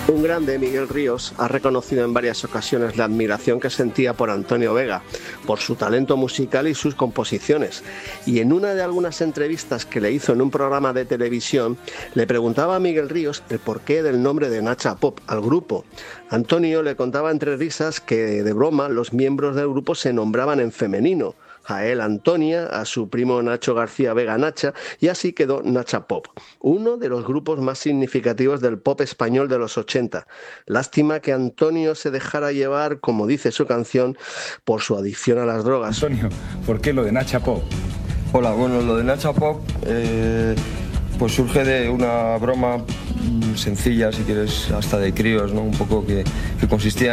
Un grande, Miguel Ríos, ha reconocido en varias ocasiones la admiración que sentía por Antonio Vega, por su talento musical y sus composiciones. Y en una de algunas entrevistas que le hizo en un programa de televisión, le preguntaba a Miguel Ríos el porqué del nombre de Nacha Pop al grupo. Antonio le contaba entre risas que, de broma, los miembros del grupo se nombraban en femenino. A él Antonia, a su primo Nacho García Vega Nacha, y así quedó Nacha Pop, uno de los grupos más significativos del pop español de los 80. Lástima que Antonio se dejara llevar, como dice su canción, por su adicción a las drogas. Antonio, ¿por qué lo de Nacha Pop? Hola, bueno, lo de Nacha Pop pues surge de una broma sencilla, si quieres, hasta de críos, ¿no? Un poco que consistía